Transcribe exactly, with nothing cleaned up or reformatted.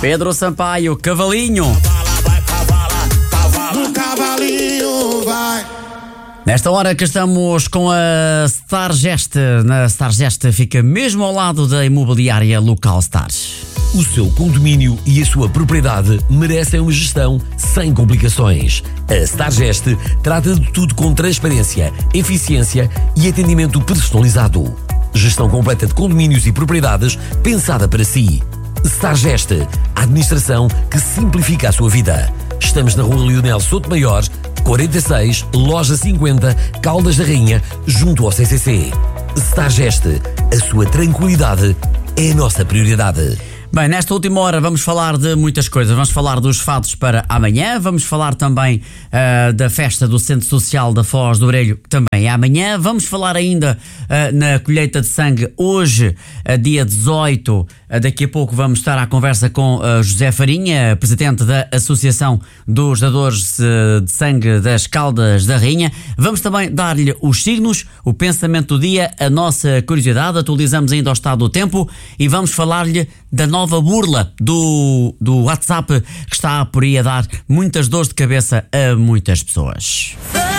Pedro Sampaio, Cavalinho. O cavalinho vai. Nesta hora que estamos com a Stargest. Na Stargest fica mesmo ao lado da imobiliária Local Stars. O seu condomínio e a sua propriedade merecem uma gestão sem complicações. A Stargest trata de tudo com transparência, eficiência e atendimento personalizado. Gestão completa de condomínios e propriedades pensada para si. Stargest, a administração que simplifica a sua vida. Estamos na rua Leonel Sotomayor, quarenta e seis, loja cinquenta, Caldas da Rainha, junto ao C C C. Stargest, a sua tranquilidade é a nossa prioridade. Bem, nesta última hora vamos falar de muitas coisas. Vamos falar dos fados para amanhã. Vamos falar também uh, da festa do Centro Social da Foz do Orelho, que também é amanhã. Vamos falar ainda uh, na colheita de sangue hoje, uh, dia dezoito. Uh, daqui a pouco vamos estar à conversa com uh, José Farinha, presidente da Associação dos Dadores uh, de Sangue das Caldas da Rainha. Vamos também dar-lhe os signos, o pensamento do dia, a nossa curiosidade. Atualizamos ainda o estado do tempo e vamos falar-lhe da nova burla do, do WhatsApp, que está por aí a dar muitas dores de cabeça a muitas pessoas.